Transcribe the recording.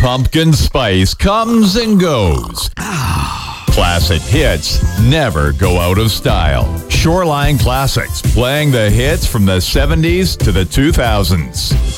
pumpkin spice comes and goes. Classic hits never go out of style. Shoreline Classics, playing the hits from the 70s to the 2000s.